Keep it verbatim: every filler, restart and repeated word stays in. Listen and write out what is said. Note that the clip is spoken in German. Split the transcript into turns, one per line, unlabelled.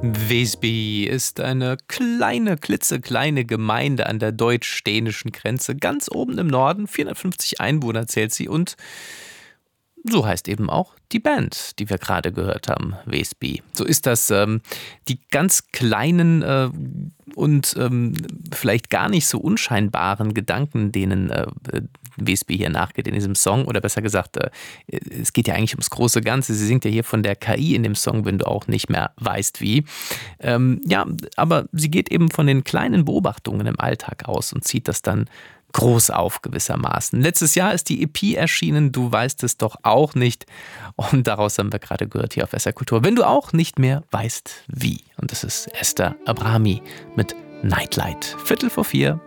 Wesby ist eine kleine, klitzekleine Gemeinde an der deutsch-dänischen Grenze, ganz oben im Norden. vierhundertfünfzig Einwohner zählt sie und so heißt eben auch die Band, die wir gerade gehört haben, Wesby. So ist das. Ähm, die ganz kleinen äh, und ähm, vielleicht gar nicht so unscheinbaren Gedanken, denen äh, Wesby hier nachgeht in diesem Song, oder besser gesagt, äh, es geht ja eigentlich ums große Ganze. Sie singt ja hier von der K I in dem Song, wenn du auch nicht mehr weißt wie. Ähm, ja, aber sie geht eben von den kleinen Beobachtungen im Alltag aus und zieht das dann groß auf gewissermaßen. Letztes Jahr ist die E P erschienen, du weißt es doch auch nicht. Und daraus haben wir gerade gehört hier auf S R Kultur. Wenn du auch nicht mehr weißt wie. Und das ist Esther Abrami mit Nightlight. Viertel vor vier.